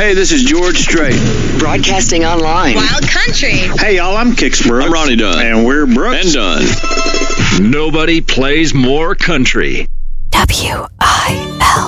Hey, this is George Strait. Broadcasting online. Wild Country. Hey, y'all, I'm Kix Brooks. I'm Ronnie Dunn. And we're Brooks. And Dunn. Nobody plays more country. WIL.